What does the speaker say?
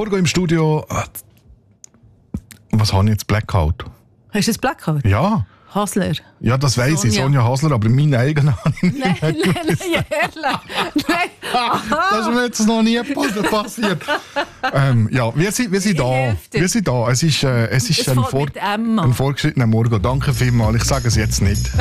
Morgen im Studio. Was habe ich jetzt? Blackout? Hast du ein Blackout? Ja. Hasler. Ja, das weiss ich, Sonja Hasler, aber meinen eigenen habe ich nicht mehr gewusst. Nein. Das ist mir jetzt noch nie passiert. Ja, wir sind da. Wir sind da. Es ist ein, mit Emma. ein vorgeschrittener Morgen. Danke vielmals. Ich sage es jetzt nicht.